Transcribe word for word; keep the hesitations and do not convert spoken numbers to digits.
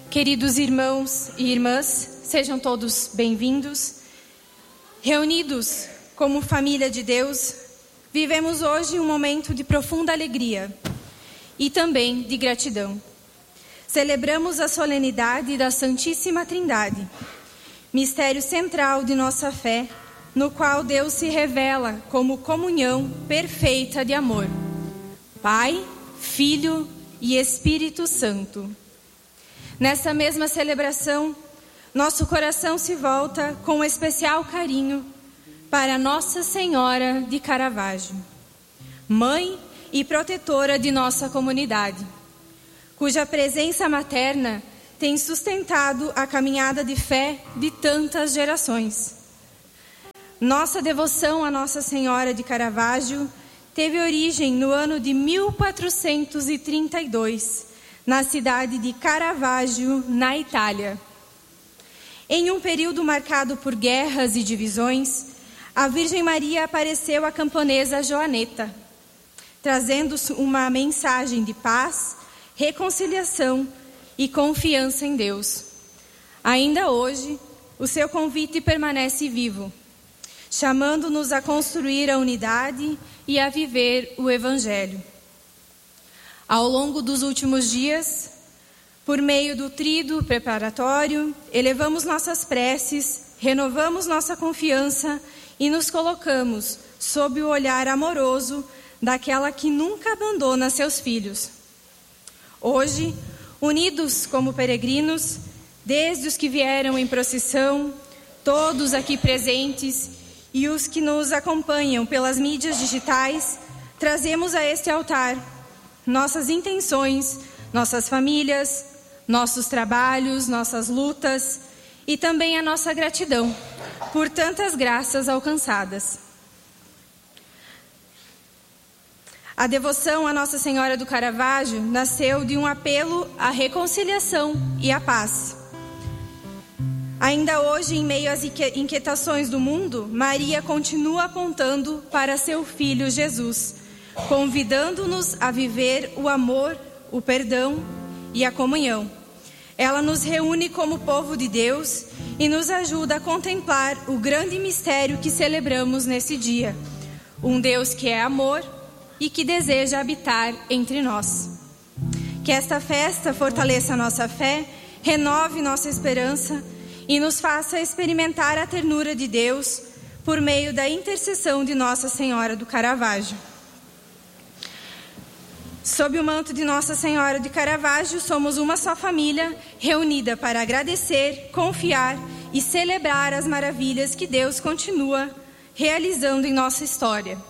Queridos irmãos e irmãs, sejam todos bem-vindos. Reunidos como família de Deus, vivemos hoje um momento de profunda alegria e também de gratidão. Celebramos a solenidade da Santíssima Trindade, mistério central de nossa fé, no qual Deus se revela como comunhão perfeita de amor. Pai, Filho e Espírito Santo. Nessa mesma celebração, nosso coração se volta com especial carinho para Nossa Senhora de Caravaggio, mãe e protetora de nossa comunidade, cuja presença materna tem sustentado a caminhada de fé de tantas gerações. Nossa devoção a Nossa Senhora de Caravaggio teve origem no ano de mil quatrocentos e trinta e dois, na cidade de Caravaggio, na Itália. Em um período marcado por guerras e divisões, a Virgem Maria apareceu à camponesa Joanetta, trazendo uma mensagem de paz, reconciliação e confiança em Deus. Ainda hoje, o seu convite permanece vivo, chamando-nos a construir a unidade e a viver o Evangelho. Ao longo dos últimos dias, por meio do tríduo preparatório, elevamos nossas preces, renovamos nossa confiança e nos colocamos sob o olhar amoroso daquela que nunca abandona seus filhos. Hoje, unidos como peregrinos, desde os que vieram em procissão, todos aqui presentes e os que nos acompanham pelas mídias digitais, trazemos a este altar nossas intenções, nossas famílias, nossos trabalhos, nossas lutas e também a nossa gratidão por tantas graças alcançadas. A devoção à Nossa Senhora do Caravaggio nasceu de um apelo à reconciliação e à paz. Ainda hoje, em meio às inquietações do mundo, Maria continua apontando para seu Filho Jesus, convidando-nos a viver o amor, o perdão e a comunhão. Ela nos reúne como povo de Deus e nos ajuda a contemplar o grande mistério que celebramos nesse dia. Um Deus que é amor e que deseja habitar entre nós. Que esta festa fortaleça a nossa fé, renove nossa esperança e nos faça experimentar a ternura de Deus por meio da intercessão de Nossa Senhora do Caravaggio. Sob o manto de Nossa Senhora de Caravaggio, somos uma só família, reunida para agradecer, confiar e celebrar as maravilhas que Deus continua realizando em nossa história.